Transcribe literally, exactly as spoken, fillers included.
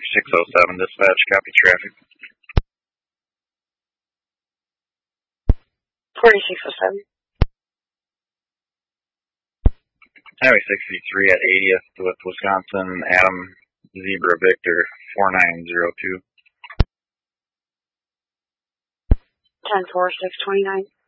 six oh seven, dispatch, copy traffic. forty-six oh seven. Highway sixty-three at eightieth with Wisconsin, Adam Zebra Victor, four nine zero two. ten four six twenty-nine.